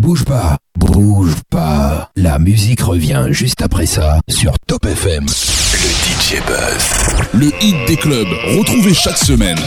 Bouge pas, bouge pas. La musique revient juste après ça sur Top FM. Le DJ Buzz. Le hit des clubs, retrouvé chaque semaine.